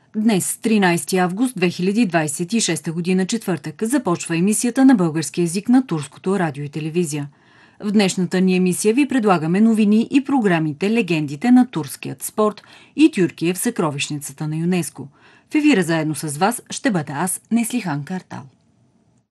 Днес, 13 август 2026 година, четвъртък, започва емисията на български език на Турското радио и телевизия. В днешната ни емисия ви предлагаме новини и програмите "Легендите на турският спорт" и "Тюркия в съкровищницата на ЮНЕСКО". В ефира заедно с вас ще бъда аз, Неслихан Картал.